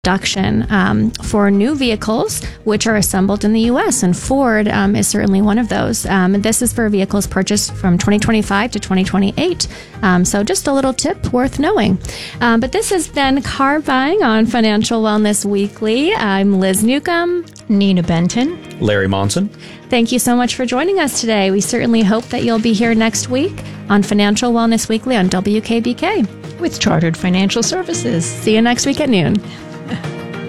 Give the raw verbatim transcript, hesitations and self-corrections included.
Production um, for new vehicles, which are assembled in the U S, and Ford um, is certainly one of those. Um, this is for vehicles purchased from twenty twenty-five to twenty twenty-eight. Um, so just a little tip worth knowing. Um, but this has been Car Buying on Financial Wellness Weekly. I'm Liz Newcomb. Nina Benton. Larry Monson. Thank you so much for joining us today. We certainly hope that you'll be here next week on Financial Wellness Weekly on W K B K. With Chartered Financial Services. See you next week at noon.